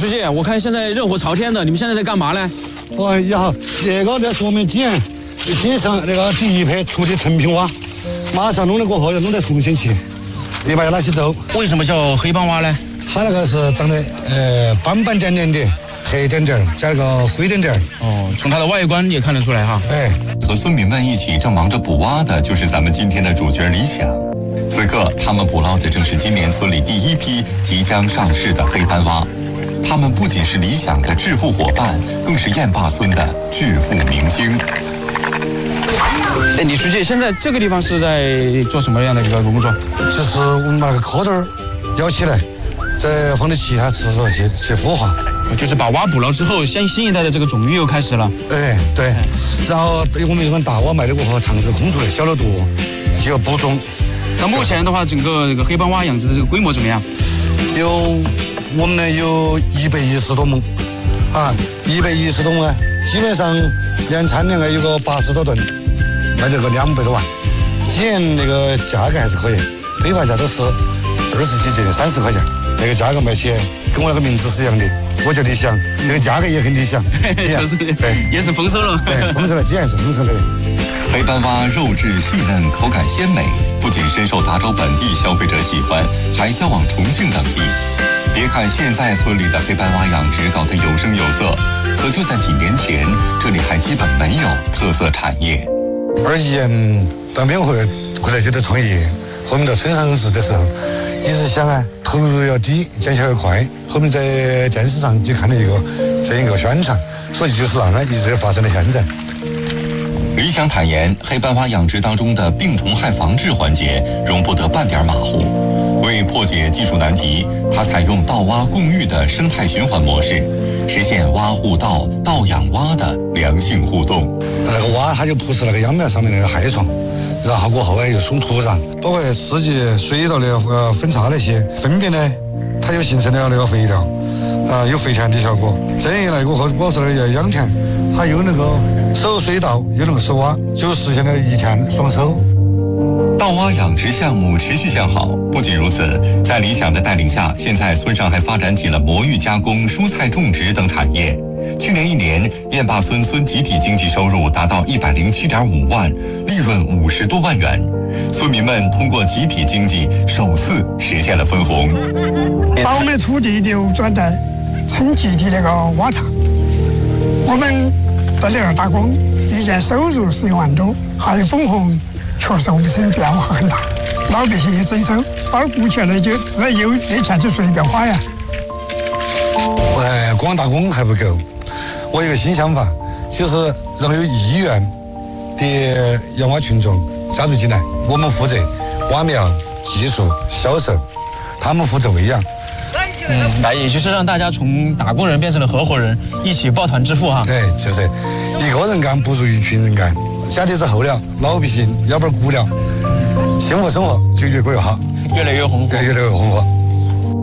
书记，我看现在热火朝天的，你们现在在干嘛呢？ 哎呀，这个在说明今上那个第一批出的成品蛙，马上弄了过后要弄得重新去，另外有哪些走？ 为什么叫黑斑蛙呢？ 它那个是长得斑斑点点的，黑点点加那个灰点点。 哦，从它的外观也看得出来哈。 哎， 和村民们一起正忙着捕蛙的，就是咱们今天的主角李想。此刻，他们捕捞的正是今年村里第一批即将上市的黑斑蛙。他们不仅是理想的致富伙伴，更是雁坝村的致富明星。 哎，李书记，现在这个地方是在做什么样的一个工作？ 就是我们把那个壳头舀起来，再放到其他池上去孵化。 就是把蛙捕捞之后，新一代的这个种育又开始了。 哎，对。然后我们这款大蛙卖的过后，尝试空出来，小了多，就要补种。 那目前的话，整个这个黑斑蛙养殖的这个规模怎么样？ 我们呢有110多亩，啊，110多亩呢，基本上年产量有个80多吨，卖这个200多万。既然那个价格还是可以，批发价都是20几斤30块钱，那个价格卖起跟我那个名字是一样的，我叫理想，那个价格也很理想， 就是对， 也是丰收了， 对，丰收了，既然是丰收的。 黑斑蛙肉质细嫩，口感鲜美，不仅深受达州本地消费者喜欢，还销往重庆等地。别看现在村里的黑斑蛙养殖搞得有声有色，可就在几年前，这里还基本没有特色产业。 21年当兵回来就得创业，后面到村上任职的时候，一直想投入要低，见效要快。后面在电视上就看到这一个宣传，所以就是那呢，一直发展到现在。 李想坦言，黑斑蛙养殖当中的病虫害防治环节容不得半点马虎。为破解技术难题，他采用稻蛙共育的生态循环模式，实现蛙护稻、稻养蛙的良性互动。 那个蛙它就扑食那个秧苗上面那个害虫，然后过后又松土壤，包括湿地、水稻的分叉那些粪便呢，它又形成了那个肥料，有肥田的效果。这样一来过后，保持了秧田，它又能够收水稻，又能够收蛙，就实现了一田双收。 稻蛙养殖项目持续向好。不仅如此，在理想的带领下，现在村上还发展起了魔芋加工、蔬菜种植等产业。去年1年，雁坝村集体经济收入达到107.5万，利润50多万元。村民们通过集体经济首次实现了分红。 把我们的土地流转到村集体那个蛙场，我们在那儿打工，一年收入11万多，还有分红。确实我们村变化很大，老百姓也增收，把顾起来就自然有那钱就随便花呀。 光打工还不够，我有个新想法，就是让有意愿的养蛙群众加入进来，我们负责蛙苗、技术、销售，他们负责喂养。 那也就是让大家从打工人变成了合伙人，一起抱团致富哈。 对，就是一个人干不如一群人干。家底子厚了，老百姓腰板鼓了，幸福生活就越过越好， 越来越红火。 越来越红火。